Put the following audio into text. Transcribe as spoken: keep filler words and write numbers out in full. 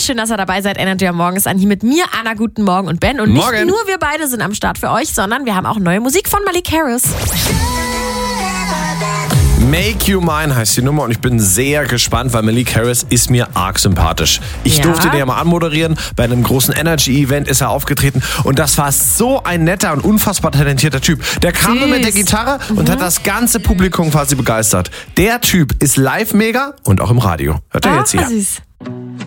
schön, dass ihr dabei seid. Energy am Morgen ist an hier mit mir, Anna, guten Morgen und Ben. Und nicht Morgen. nur wir beide sind am Start für euch, sondern wir haben auch neue Musik von Malik Harris. Make You Mine heißt die Nummer und ich bin sehr gespannt, weil Malik Harris ist mir arg sympathisch. Ich Ja. durfte den ja mal anmoderieren, bei einem großen Energy-Event ist er aufgetreten und das war so ein netter und unfassbar talentierter Typ. Der kam nur mit der Gitarre und Mhm. hat das ganze Publikum quasi begeistert. Der Typ ist live mega und auch im Radio. Hört ihr Ah, jetzt hier. süß.